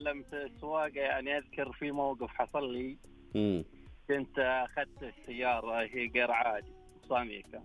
تعلمت السواقة يعني أذكر في موقف حصل لي. كنت أخذت السيارة هي غير عادي صاميكا،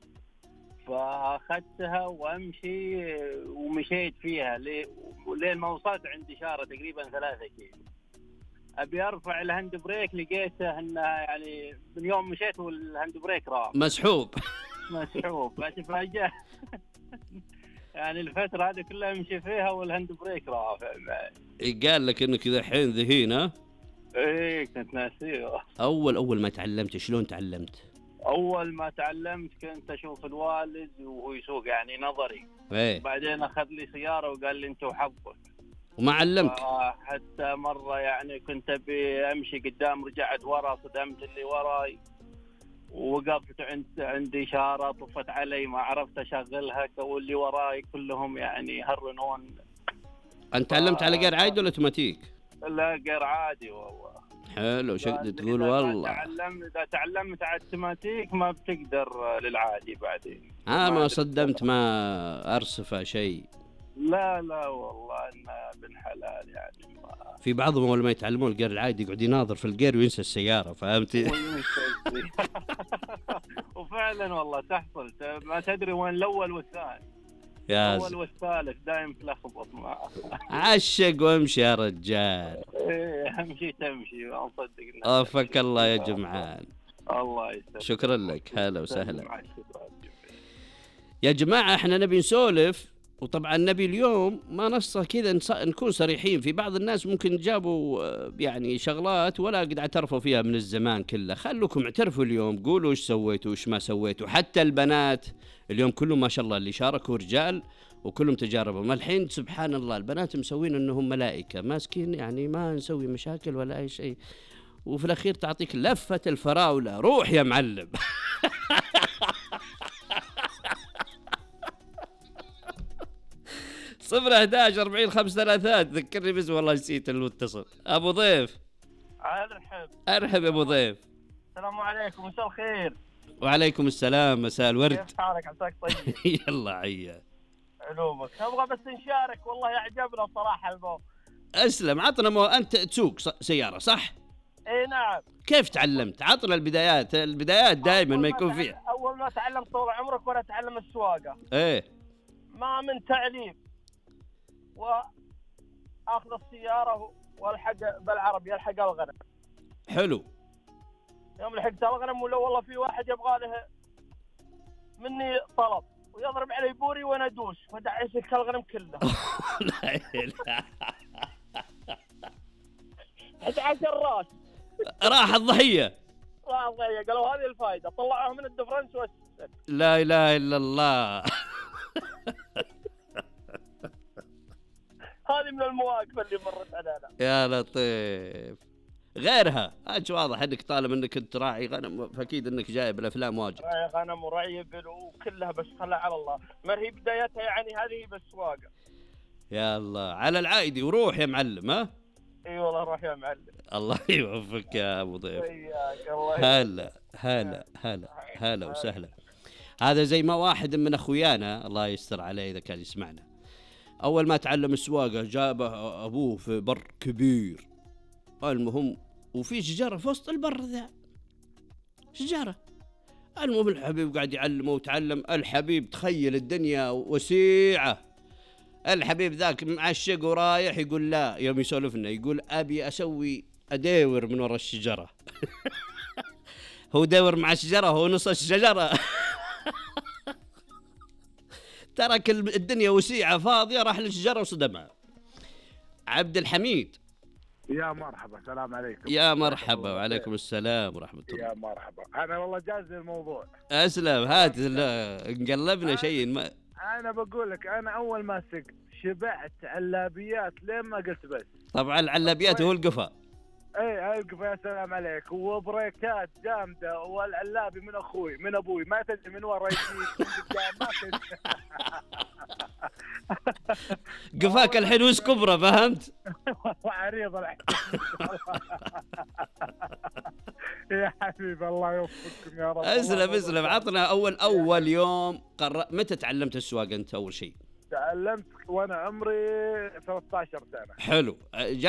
فأخذتها وأمشي ومشيت فيها لين ما وصلت عند إشارة تقريبا 3 كيلو. أبي أرفع الهاند بريك لقيته إنها يعني من يوم مشيت والهاند بريك رافع مسحوب. فجأة يعني الفترة هذه كلها مشي فيها والهاند بريك رافع. قال لك إنك إذا حين ذهينة. إيه كنت ناسيه. أول ما تعلمت شلون تعلمت؟ أول ما تعلمت كنت أشوف الوالد وهو يسوق يعني نظري. بعدين أخذ لي سيارة وقال لي أنت وحظك وما علمك. حتى مرة يعني كنت أبي أمشي قدام رجعت ورا صدمت اللي وراي ووقفت عند إشارة طفت علي ما عرفت أشغلها واللي وراي كلهم يعني هرنون. أنت تعلمت على غير عادي ولا اوتوماتيك؟ لا غير عادي والله. حلو شو تقول والله. إذا تعلمت على التماتيك ما بتقدر للعادي بعدين. ما صدمت ما أرصفه شيء. لا والله إنه بن حلال يعني في بعضهم أول ما يتعلمون الجير العادي يقعد يناظر في الجير وينسى السيارة، فهمتي؟ وفعلا والله تحصل ما تدري وين الأول والثاني. الأول والثالث دائم تلخبط معه. عشق وامشي يا رجال. إيه امشي تمشي أصدق. أوفق الله يا جمعان. الله يسلمك. شكرا لك. هلا وسهلا يا جماعة. احنا نبي نسولف وطبعا نبي اليوم ما نصه كذا نكون صريحين. في بعض الناس ممكن جابوا يعني شغلات ولا قد اعترفوا فيها من الزمان كله. خلوكم اعترفوا اليوم، قولوا ايش سويتوا وايش ما سويتوا. حتى البنات اليوم كلهم ما شاء الله اللي شاركوا رجال وكلهم تجاربهم. الحين سبحان الله البنات مسوين انهم ملائكة ماسكين يعني ما نسوي مشاكل ولا اي شيء، وفي الاخير تعطيك لفة الفراولة. روح يا معلم. 011-40-533. ذكرني بس والله نسيت المتصل. أبو ضيف أرحب يا أبو ضيف. السلام عليكم مساء الخير. وعليكم السلام مساء الورد. كيف حالك عساك طيب؟ يلا عيا علومك. نبغى بس نشارك والله يعجبنا صراحة الموضوع. أسلم عطنا أنت تسوق سيارة صح؟ إيه نعم. كيف تعلمت؟ عطنا البدايات دائما ما يكون فيها. أول ما تعلمت طول عمرك ولا تعلم السواقة. إيه ما من تعليم وأخذ السيارة والحق بالعربي يلحق الغنم. حلو. يوم لحقت الغنم ولا والله في واحد يبغى له مني طلب ويضرب علي بوري وانا ادوس ودعيسك الغنم كله. لا اله 11 راس راح الضحيه. قالوا هذه الفائده طلعوها من الدفرنس والسد. لا اله الا الله. هذه من المواقف اللي مرت علينا. يا لطيف. غيرها اج واضح انك طالب انك انت راعي غنم، فاكيد انك جايب الافلام واجد. راعي غنم وراعي ابل وكلها بس خلها على الله. ما هي بدايتها يعني هذه بالسواقه. يا الله على العايدي وروح يا معلم. ها اي والله روح يا معلم. الله يوفقك يا ابو ضيف. وياك الله. هلا وسهلا. هذا زي ما واحد من اخويانا الله يستر عليه اذا كان يسمعنا، اول ما تعلم السواقه جابه ابوه في بر كبير، المهم وفي شجره في وسط البر ذا شجره. المهم الحبيب قاعد يعلمه وتعلم. الحبيب تخيل الدنيا وسيعه، الحبيب ذاك معشق ورايح يقول لا، يوم يسولفنا يقول ابي اسوي ادور من وراء الشجره. هو دور مع الشجره، هو نص الشجره. ترك الدنيا وسيعه فاضيه راح للشجره وصدمها. عبد الحميد يا مرحبا. السلام عليكم. يا مرحبا. وعليكم السلام ورحمة الله. يا مرحبا. أنا والله جاهز للموضوع. أسلم هات نقلبنا شيء ما. أنا بقول لك أنا أول ما سقت شبعت علابيات لين ما قلت بس. طبعا العلابيات هو القفا. ايه القفا يا سلام عليك، وبريكات جامدة، والعلابي من أخوي من أبوي ما تدري من ورا يجيك ما تدري. قفاك الحين وش كبرى فهمت؟ عريض الحين. يا حبيبي الله يوفقكم يا رب. اسلم. عطنا اول يوم متى تعلمت السواقه انت اول شيء؟ تعلمت وانا عمري 13 سنه. حلو.